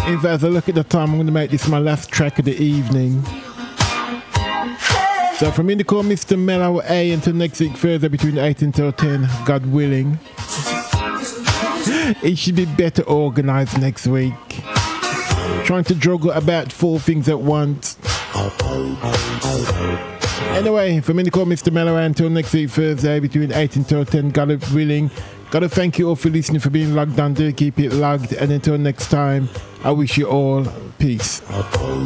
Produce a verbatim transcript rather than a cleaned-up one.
If as I look at the time, I'm going to make this my last track of the evening. So from me to call Mister Mellow A until next week Thursday between eight until ten, God willing. It should be better organised next week. Trying to juggle about four things at once. Anyway, from me to call Mister Mellow A until next week Thursday between eight until ten, God willing. Gotta thank you all for listening, for being logged on. Do keep it logged, and until next time, I wish you all peace.